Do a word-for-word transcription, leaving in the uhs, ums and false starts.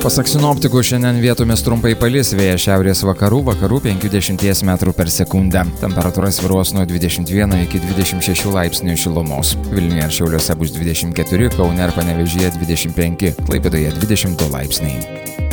Pasak sinoptikų, šiandien vietomis trumpai palis, vėjas šiaurės vakarų, vakarų penkių dešimties metrų per sekundę. Temperatūra svyruos nuo dvidešimt vieno iki dvidešimt šešių laipsnių šilumos. Vilniuje ir Šiauliuose bus dvidešimt keturi, Kaune ir Panevėžyje dvidešimt penki, Klaipėdoje dvidešimt du laipsniai.